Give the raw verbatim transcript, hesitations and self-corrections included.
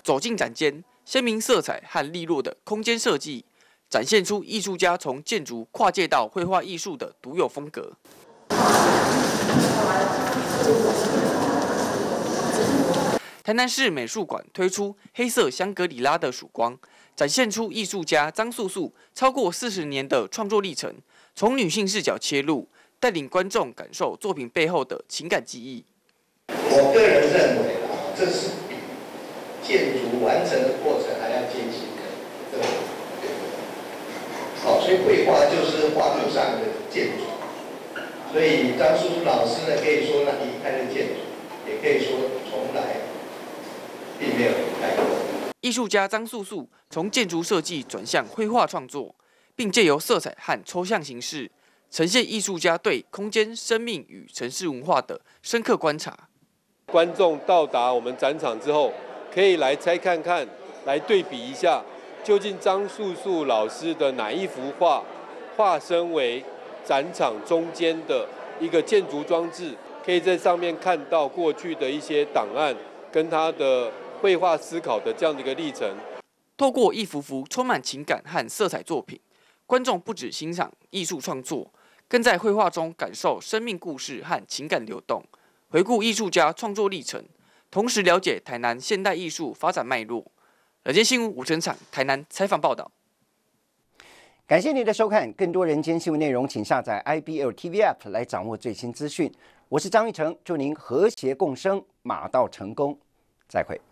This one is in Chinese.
走进展间，鲜明色彩和利落的空间设计，展现出艺术家从建筑跨界到绘画艺术的独有风格。台南市美术馆推出黑色香格里拉的曙光，展现出艺术家张素素超过四十年的创作历程，从女性视角切入，带领观众感受作品背后的情感记忆。 我个人认为啊，这是比建筑完成的过程还要艰辛的，对。好，所以绘画就是画布上的建筑。所以张素素老师呢，可以说他离开了建筑，也可以说从来并没有离开过。 艺术家张素素从建筑设计转向绘画创作，并借由色彩和抽象形式，呈现艺术家对空间、生命与城市文化的深刻观察。 观众到达我们展场之后，可以来猜看看，来对比一下，究竟张素素老师的哪一幅画化身为展场中间的一个建筑装置，可以在上面看到过去的一些档案，跟他的绘画思考的这样的一个历程。 透过一幅幅充满情感和色彩作品，观众不只欣赏艺术创作，更在绘画中感受生命故事和情感流动，回顾艺术家创作历程，同时了解台南现代艺术发展脉络。人间新闻吴成场台南采访报道。 感谢您的收看，更多人间新闻内容，请下载 I B L T V App 来掌握最新资讯。我是张玉成，祝您和谐共生，马到成功，再会。